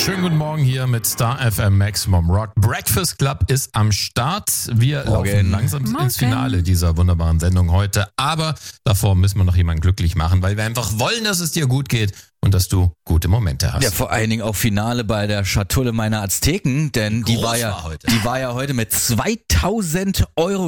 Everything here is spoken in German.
Schönen guten Morgen hier mit Star FM Maximum Rock. Breakfast Club ist am Start. Wir laufen langsam ins Finale dieser wunderbaren Sendung heute. Aber davor müssen wir noch jemanden glücklich machen, weil wir einfach wollen, dass es dir gut geht und dass du gute Momente hast. Ja, vor allen Dingen auch Finale bei der Schatulle meiner Azteken, denn die war ja heute mit 2000 €